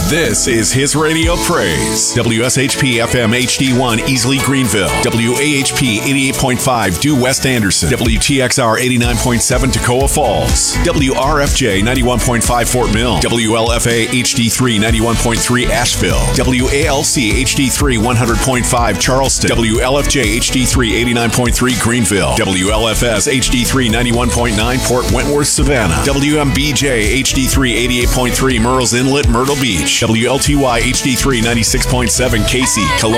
This is his radio praise. WSHP FM HD1 Easley Greenville. WAHP 88.5 Due West Anderson. WTXR 89.7 Toccoa Falls. WRFJ 91.5 Fort Mill. WLFA HD3 91.3 Asheville. WALC HD3 100.5 Charleston. WLFJ HD3 89.3 Greenville. WLFS HD3 91.9 Port Wentworth Savannah. WMBJ HD3 88.3 Murrells Inlet Myrtle Beach. WLTY HD3 96.7 Casey Columbia.